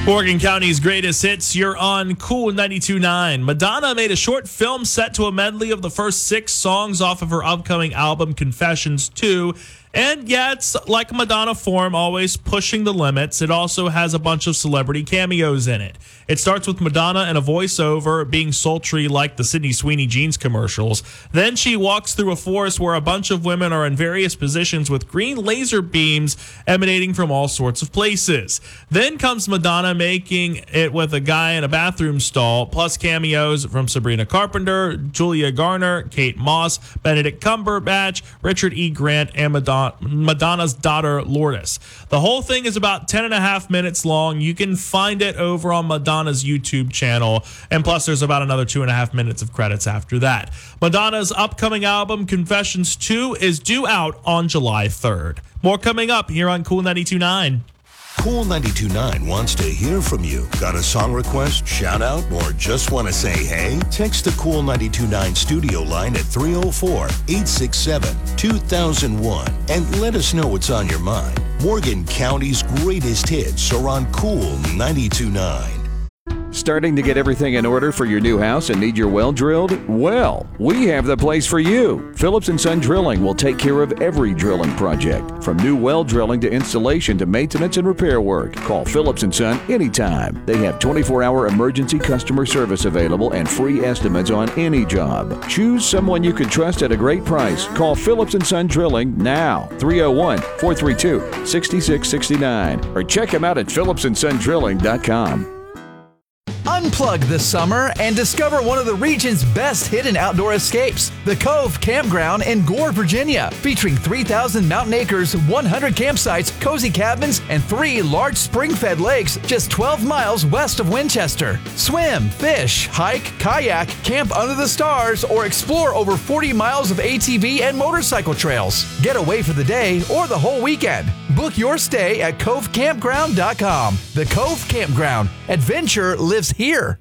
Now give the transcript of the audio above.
Morgan County's greatest hits, you're on Cool 92.9. Madonna made a short film set to a medley of the first 6 songs off of her upcoming album, Confessions 2. And yeah, it's like Madonna form, always pushing the limits. It also has a bunch of celebrity cameos in it. It starts with Madonna in a voiceover being sultry like the Sydney Sweeney jeans commercials. Then she walks through a forest where a bunch of women are in various positions with green laser beams emanating from all sorts of places. Then comes Madonna making it with a guy in a bathroom stall, plus cameos from Sabrina Carpenter, Julia Garner, Kate Moss, Benedict Cumberbatch, Richard E. Grant, and Madonna's daughter Lourdes. The whole thing is about 10.5 minutes long. You can find it over on Madonna's YouTube channel, and plus there's about another 2.5 minutes of credits after that. Madonna's upcoming album, Confessions 2, is due out on July 3rd. More coming up here on Cool 92.9. Cool 92.9 wants to hear from you. Got a song request, shout out, or just want to say hey? Text the Cool 92.9 studio line at 304-867-2001 and let us know what's on your mind. Morgan County's greatest hits are on Cool 92.9. Starting to get everything in order for your new house and need your well drilled? Well, we have the place for you. Phillips & Son Drilling will take care of every drilling project, from new well drilling to installation to maintenance and repair work. Call Phillips & Son anytime. They have 24-hour emergency customer service available and free estimates on any job. Choose someone you can trust at a great price. Call Phillips & Son Drilling now, 301-432-6669, or check them out at phillipsandsondrilling.com. Unplug this summer and discover one of the region's best hidden outdoor escapes, the Cove Campground in Gore, Virginia, featuring 3,000 mountain acres, 100 campsites, cozy cabins, and 3 large spring-fed lakes just 12 miles west of Winchester. Swim, fish, hike, kayak, camp under the stars, or explore over 40 miles of ATV and motorcycle trails. Get away for the day or the whole weekend. Book your stay at covecampground.com. The Cove Campground. Adventure lives here.